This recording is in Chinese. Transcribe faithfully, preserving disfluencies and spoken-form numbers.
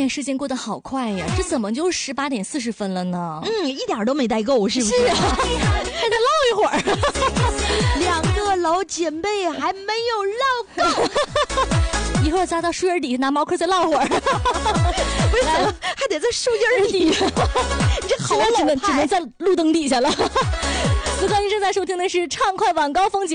哎，时间过得好快呀，这怎么就十八点四十分了呢？ 嗯，一点都没待够，是不是？ 是啊，还得唠一会儿。 两个老姐妹还没有唠够， 一会儿咱到树荫底下拿毛克再唠会儿。 不是，还得在树荫底下。你这好老只能只能派。 在路灯底下了。此刻您正在收听的是畅快晚高峰节目。